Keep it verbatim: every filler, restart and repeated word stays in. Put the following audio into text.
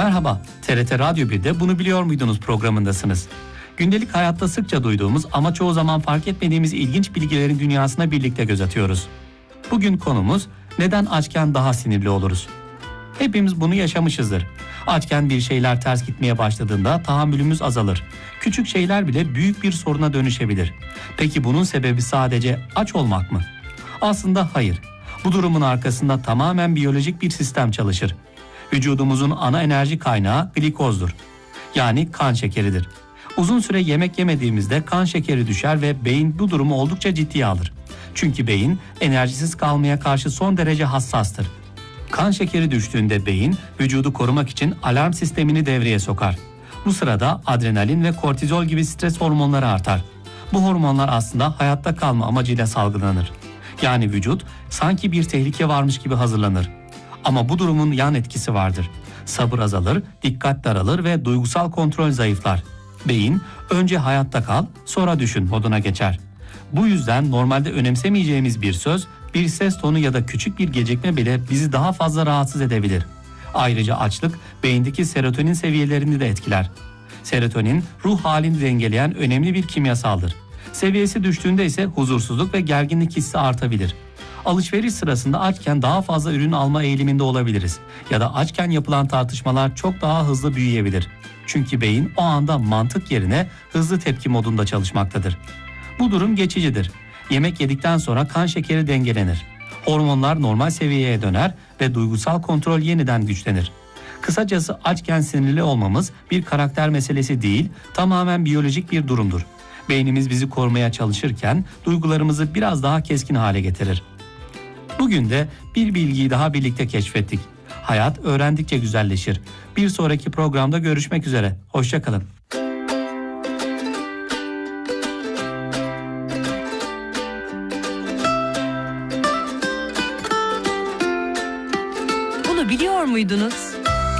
Merhaba, T R T Radyo bir'de Bunu Biliyor Muydunuz programındasınız. Gündelik hayatta sıkça duyduğumuz ama çoğu zaman fark etmediğimiz ilginç bilgilerin dünyasına birlikte göz atıyoruz. Bugün konumuz neden açken daha sinirli oluruz? Hepimiz bunu yaşamışızdır. Açken bir şeyler ters gitmeye başladığında tahammülümüz azalır. Küçük şeyler bile büyük bir soruna dönüşebilir. Peki bunun sebebi sadece aç olmak mı? Aslında hayır. Bu durumun arkasında tamamen biyolojik bir sistem çalışır. Vücudumuzun ana enerji kaynağı glikozdur. Yani kan şekeridir. Uzun süre yemek yemediğimizde kan şekeri düşer ve beyin bu durumu oldukça ciddiye alır. Çünkü beyin enerjisiz kalmaya karşı son derece hassastır. Kan şekeri düştüğünde beyin vücudu korumak için alarm sistemini devreye sokar. Bu sırada adrenalin ve kortizol gibi stres hormonları artar. Bu hormonlar aslında hayatta kalma amacıyla salgılanır. Yani vücut sanki bir tehlike varmış gibi hazırlanır. Ama bu durumun yan etkisi vardır. Sabır azalır, dikkat daralır ve duygusal kontrol zayıflar. Beyin önce hayatta kal, sonra düşün moduna geçer. Bu yüzden normalde önemsemeyeceğimiz bir söz, bir ses tonu ya da küçük bir gecikme bile bizi daha fazla rahatsız edebilir. Ayrıca açlık beyindeki serotonin seviyelerini de etkiler. Serotonin ruh halini dengeleyen önemli bir kimyasaldır. Seviyesi düştüğünde ise huzursuzluk ve gerginlik hissi artabilir. Alışveriş sırasında açken daha fazla ürün alma eğiliminde olabiliriz. Ya da açken yapılan tartışmalar çok daha hızlı büyüyebilir. Çünkü beyin o anda mantık yerine hızlı tepki modunda çalışmaktadır. Bu durum geçicidir. Yemek yedikten sonra kan şekeri dengelenir. Hormonlar normal seviyeye döner ve duygusal kontrol yeniden güçlenir. Kısacası açken sinirli olmamız bir karakter meselesi değil, tamamen biyolojik bir durumdur. Beynimiz bizi korumaya çalışırken duygularımızı biraz daha keskin hale getirir. Bugün de bir bilgiyi daha birlikte keşfettik. Hayat öğrendikçe güzelleşir. Bir sonraki programda görüşmek üzere. Hoşça kalın. Bunu biliyor muydunuz?